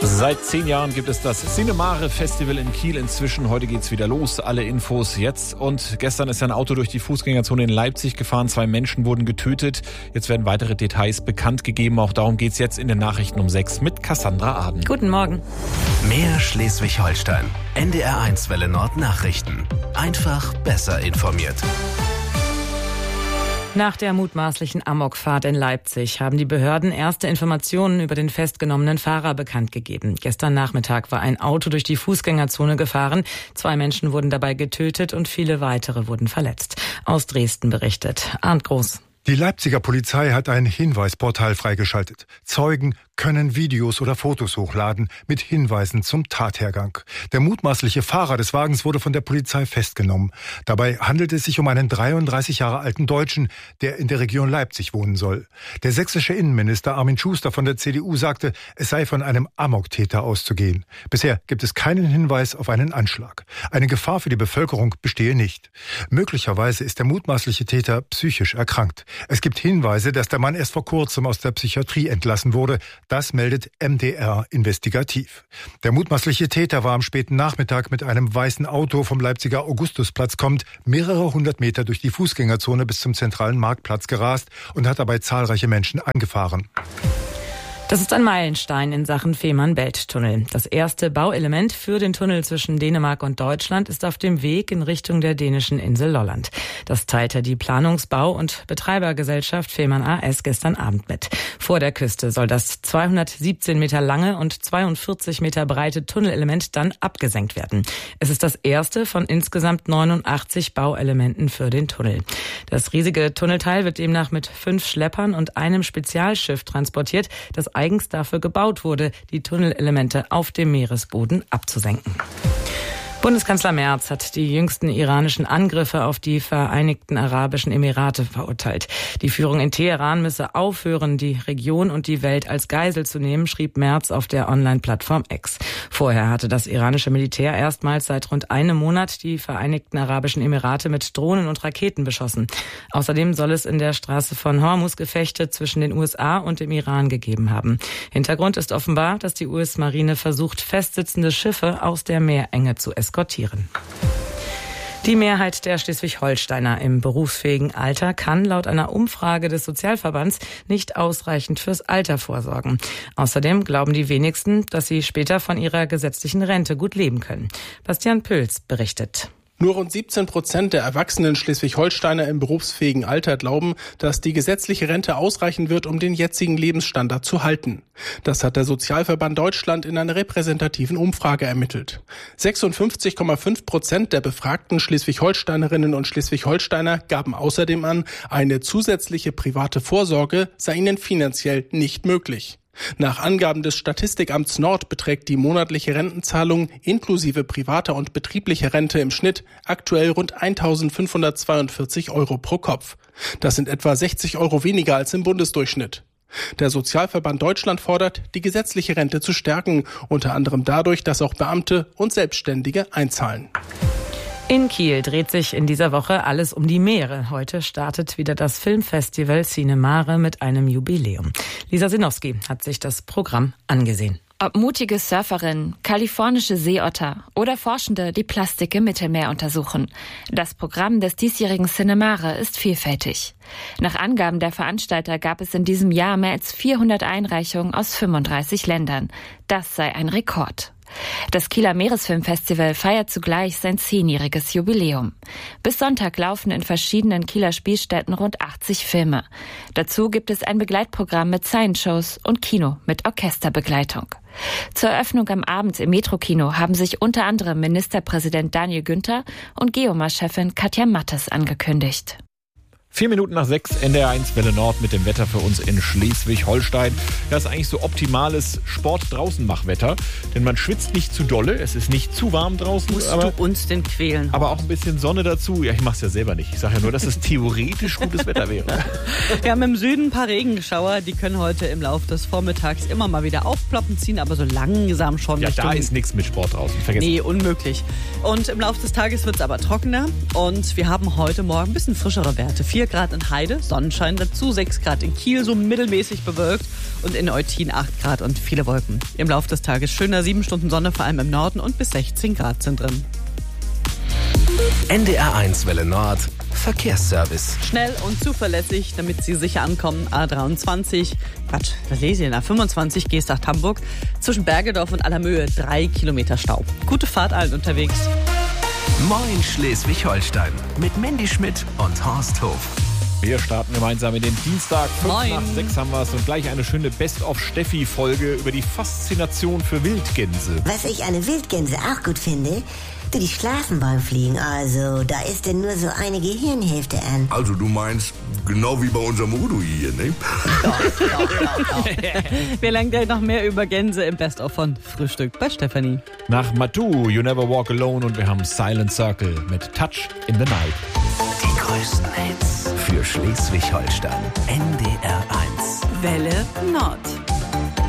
Seit 10 Jahren gibt es das Cinemare Festival in Kiel inzwischen. Heute geht's wieder los. Alle Infos jetzt. Und gestern ist ein Auto durch die Fußgängerzone in Leipzig gefahren. 2 Menschen wurden getötet. Jetzt werden weitere Details bekannt gegeben. Auch darum geht's jetzt in den Nachrichten um 6 mit Cassandra Aden. Guten Morgen. Mehr Schleswig-Holstein. NDR1 Welle Nord Nachrichten. Einfach besser informiert. Nach der mutmaßlichen Amokfahrt in Leipzig haben die Behörden erste Informationen über den festgenommenen Fahrer bekannt gegeben. Gestern Nachmittag war ein Auto durch die Fußgängerzone gefahren. 2 Menschen wurden dabei getötet und viele weitere wurden verletzt. Aus Dresden berichtet Arndt Groß. Die Leipziger Polizei hat ein Hinweisportal freigeschaltet. Zeugen können Videos oder Fotos hochladen mit Hinweisen zum Tathergang. Der mutmaßliche Fahrer des Wagens wurde von der Polizei festgenommen. Dabei handelt es sich um einen 33 Jahre alten Deutschen, der in der Region Leipzig wohnen soll. Der sächsische Innenminister Armin Schuster von der CDU sagte, es sei von einem Amoktäter auszugehen. Bisher gibt es keinen Hinweis auf einen Anschlag. Eine Gefahr für die Bevölkerung bestehe nicht. Möglicherweise ist der mutmaßliche Täter psychisch erkrankt. Es gibt Hinweise, dass der Mann erst vor kurzem aus der Psychiatrie entlassen wurde. Das meldet MDR investigativ. Der mutmaßliche Täter war am späten Nachmittag mit einem weißen Auto vom Leipziger Augustusplatz kommend mehrere 100 Meter durch die Fußgängerzone bis zum zentralen Marktplatz gerast und hat dabei zahlreiche Menschen angefahren. Das ist ein Meilenstein in Sachen Fehmarn-Belt-Tunnel. Das erste Bauelement für den Tunnel zwischen Dänemark und Deutschland ist auf dem Weg in Richtung der dänischen Insel Lolland. Das teilte die Planungsbau- und Betreibergesellschaft Fehmarn AS gestern Abend mit. Vor der Küste soll das 217 Meter lange und 42 Meter breite Tunnelelement dann abgesenkt werden. Es ist das erste von insgesamt 89 Bauelementen für den Tunnel. Das riesige Tunnelteil wird demnach mit 5 Schleppern und einem Spezialschiff transportiert, das eigens dafür gebaut wurde, die Tunnelelemente auf dem Meeresboden abzusenken. Bundeskanzler Merz hat die jüngsten iranischen Angriffe auf die Vereinigten Arabischen Emirate verurteilt. Die Führung in Teheran müsse aufhören, die Region und die Welt als Geisel zu nehmen, schrieb Merz auf der Online-Plattform X. Vorher hatte das iranische Militär erstmals seit rund einem Monat die Vereinigten Arabischen Emirate mit Drohnen und Raketen beschossen. Außerdem soll es in der Straße von Hormuz Gefechte zwischen den USA und dem Iran gegeben haben. Hintergrund ist offenbar, dass die US-Marine versucht, festsitzende Schiffe aus der Meerenge zu eskortieren. Die Mehrheit der Schleswig-Holsteiner im berufsfähigen Alter kann laut einer Umfrage des Sozialverbands nicht ausreichend fürs Alter vorsorgen. Außerdem glauben die wenigsten, dass sie später von ihrer gesetzlichen Rente gut leben können. Bastian Püls berichtet. Nur rund 17% der erwachsenen Schleswig-Holsteiner im berufsfähigen Alter glauben, dass die gesetzliche Rente ausreichen wird, um den jetzigen Lebensstandard zu halten. Das hat der Sozialverband Deutschland in einer repräsentativen Umfrage ermittelt. 56,5% der befragten Schleswig-Holsteinerinnen und Schleswig-Holsteiner gaben außerdem an, eine zusätzliche private Vorsorge sei ihnen finanziell nicht möglich. Nach Angaben des Statistikamts Nord beträgt die monatliche Rentenzahlung inklusive privater und betrieblicher Rente im Schnitt aktuell rund 1.542 € pro Kopf. Das sind etwa 60 € weniger als im Bundesdurchschnitt. Der Sozialverband Deutschland fordert, die gesetzliche Rente zu stärken, unter anderem dadurch, dass auch Beamte und Selbstständige einzahlen. In Kiel dreht sich in dieser Woche alles um die Meere. Heute startet wieder das Filmfestival Cinemare mit einem Jubiläum. Lisa Sinowski hat sich das Programm angesehen. Ob mutige Surferinnen, kalifornische Seeotter oder Forschende, die Plastik im Mittelmeer untersuchen. Das Programm des diesjährigen Cinemare ist vielfältig. Nach Angaben der Veranstalter gab es in diesem Jahr mehr als 400 Einreichungen aus 35 Ländern. Das sei ein Rekord. Das Kieler Meeresfilmfestival feiert zugleich sein 10-jähriges Jubiläum. Bis Sonntag laufen in verschiedenen Kieler Spielstätten rund 80 Filme. Dazu gibt es ein Begleitprogramm mit Science-Shows und Kino mit Orchesterbegleitung. Zur Eröffnung am Abend im Metrokino haben sich unter anderem Ministerpräsident Daniel Günther und Geomar-Chefin Katja Mattes angekündigt. 4 Minuten nach 6, NDR1 Welle Nord mit dem Wetter für uns in Schleswig-Holstein. Das ist eigentlich so optimales Sport-Draußen-Machwetter, denn man schwitzt nicht zu dolle, es ist nicht zu warm draußen. Musst du uns denn quälen? Aber auch ein bisschen Sonne dazu. Ja, ich mach's ja selber nicht. Ich sage ja nur, dass es theoretisch gutes Wetter wäre. Wir haben im Süden ein paar Regenschauer, die können heute im Laufe des Vormittags immer mal wieder aufploppen, ziehen aber so langsam schon. Ja, da ist nichts mit Sport draußen. Vergessen. Nee, unmöglich. Und im Laufe des Tages wird es aber trockener und wir haben heute Morgen ein bisschen frischere Werte. 4 4 Grad in Heide, Sonnenschein dazu, 6 Grad in Kiel, so mittelmäßig bewölkt und in Eutin 8 Grad und viele Wolken. Im Laufe des Tages schöner 7 Stunden Sonne, vor allem im Norden, und bis 16 Grad sind drin. NDR1 Welle Nord Verkehrsservice. Schnell und zuverlässig, damit Sie sicher ankommen. A23, was lese ich denn? A25, Geestach-Hamburg. Zwischen Bergedorf und Allermöhe 3 Kilometer Stau. Gute Fahrt allen unterwegs. Moin Schleswig-Holstein mit Mandy Schmidt und Horst Hof. Wir starten gemeinsam in den Dienstag. 5 nach 6 haben wir es und gleich eine schöne Best-of-Steffi-Folge über die Faszination für Wildgänse. Was ich an den Wildgänse auch gut finde, die schlafen beim Fliegen. Also, da ist denn nur so eine Gehirnhälfte an. Also, du meinst, genau wie bei unserem Udo hier, ne? Wir lernen gleich noch mehr über Gänse im Best-of von Frühstück bei Stefanie. Nach Matu, You Never Walk Alone, und wir haben Silent Circle mit Touch in the Night. Die größten Hits für Schleswig-Holstein. NDR1. Welle Nord.